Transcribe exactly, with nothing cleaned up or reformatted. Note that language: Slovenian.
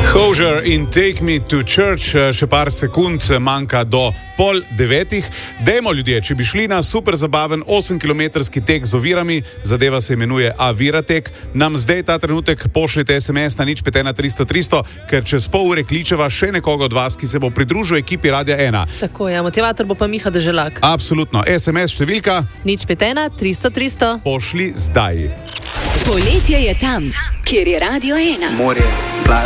Hozier in Take Me to Church, še par sekund manjka do pol devetih. Dajmo ljudje, če bi šli na super zabaven osemkilometrski tek z ovirami, zadeva se imenuje Aviratek, nam zdaj ta trenutek pošljite es em es na nič pet ena tristo tristo, ker čez pol ure kličeva še nekoga od vas, ki se bo pridružil ekipi Radia ena. Tako, ja, motivator bo pa Miha Deželak. Absolutno, es em es številka nič pet ena tristo tristo. Pošli zdaj. Poletje je tam, kjer je Radio ena. Morje, plaž.